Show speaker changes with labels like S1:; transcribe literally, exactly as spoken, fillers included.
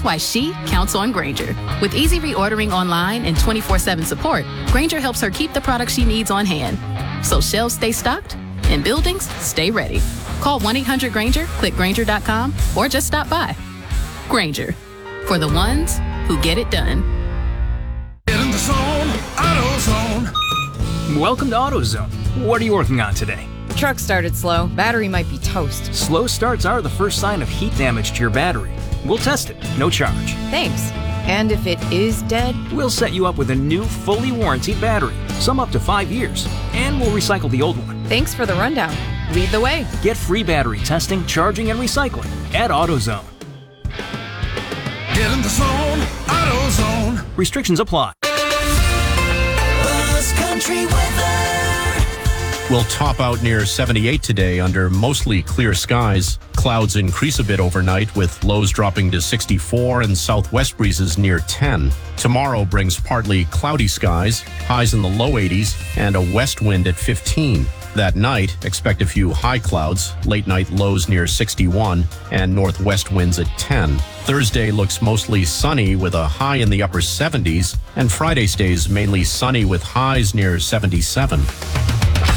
S1: why she counts on Grainger. With easy reordering online and twenty-four seven support, Grainger helps her keep the products she needs on hand. So shelves stay stocked and buildings stay ready. Call one eight hundred Grainger, click Grainger dot com, or just stop by. Grainger, for the ones who get it done.
S2: Get in the zone, AutoZone.
S3: Welcome to AutoZone. What are you working on today?
S4: The truck started slow. Battery might be toast.
S3: Slow starts are the first sign of heat damage to your battery. We'll test it, no charge.
S4: Thanks. And if it is dead?
S3: We'll set you up with a new, fully warranted battery, some up to five years, and we'll recycle the old one.
S4: Thanks for the rundown. Lead the way.
S3: Get free battery testing, charging, and recycling at AutoZone.
S2: Get in the zone, AutoZone.
S3: Restrictions apply.
S5: Buzz Country weather.
S6: Will top out near seventy-eight today under mostly clear skies. Clouds increase a bit overnight with lows dropping to sixty-four and southwest breezes near ten. Tomorrow brings partly cloudy skies, highs in the low eighties, and a west wind at fifteen. That night, expect a few high clouds, late night lows near sixty-one, and northwest winds at ten. Thursday looks mostly sunny with a high in the upper seventies, and Friday stays mainly sunny with highs near seventy-seven.